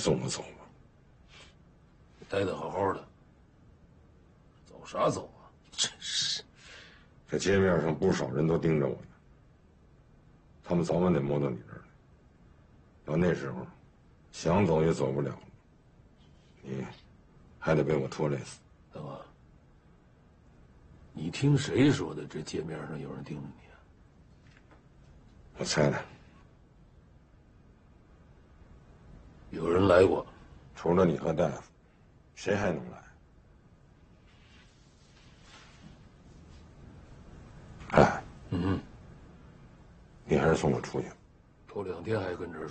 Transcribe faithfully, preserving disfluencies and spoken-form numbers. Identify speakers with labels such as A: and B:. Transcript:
A: 送我走吧。
B: 待得好好的，走啥走啊？真是！
A: 这街面上不少人都盯着我呢，他们早晚得摸到你这儿来。到那时候，想走也走不了了，你还得被我拖累死。
B: 大哥，你听谁说的？这街面上有人盯着你啊？
A: 我猜的。
B: 有人来过，
A: 除了你和大夫，谁还能来？哎，
B: 嗯，
A: 你还是送我出去。
B: 头两天还跟这儿